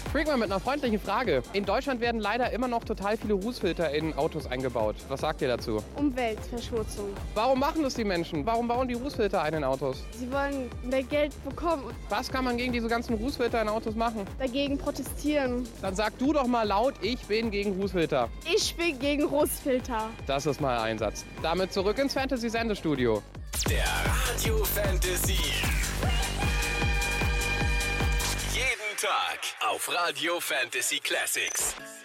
Freak mal mit einer freundlichen Frage. In Deutschland werden leider immer noch total viele Rußfilter in Autos eingebaut. Was sagt ihr dazu? Umweltverschmutzung. Warum machen das die Menschen? Warum bauen die Rußfilter ein in Autos? Sie wollen mehr Geld bekommen und Was kann man gegen diese ganzen Rußfilter in Autos machen? dagegen protestieren. Dann sag du doch mal laut, ich bin gegen Rußfilter. Ich bin gegen Rußfilter. Das ist mal ein Satz. Damit zurück ins Fantasy-Sendestudio. Der Radio Fantasy. Jeden Tag auf Radio Fantasy Classics.